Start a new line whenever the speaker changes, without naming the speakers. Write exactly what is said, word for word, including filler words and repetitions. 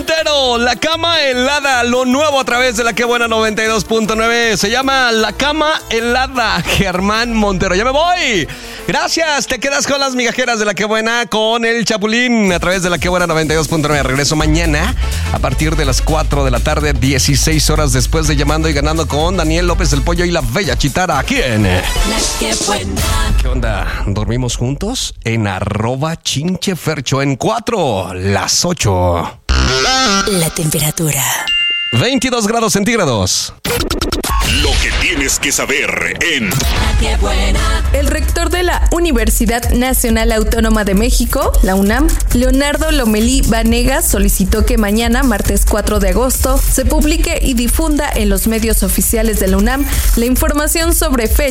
Montero, La Cama Helada, lo nuevo a través de La Que Buena noventa y dos punto nueve. Se llama La Cama Helada, Germán Montero. ¡Ya me voy! Gracias, te quedas con las migajeras de La Que Buena con el Chapulín a través de La Que Buena noventa y dos punto nueve. Regreso mañana a partir de las cuatro de la tarde, dieciséis horas después de Llamando y Ganando con Daniel López el Pollo y la Bella Chitara. Aquí en La Que Buena. ¿Qué onda? ¿Dormimos juntos? En arroba chinchefercho en cuatro, las ocho.
La temperatura.
veintidós grados centígrados.
Lo que tienes que saber en La
Que Buena. El rector de la Universidad Nacional Autónoma de México, la UNAM, Leonardo Lomelí Vanegas, solicitó que mañana, martes cuatro de agosto, se publique y difunda en los medios oficiales de la UNAM la información sobre fecha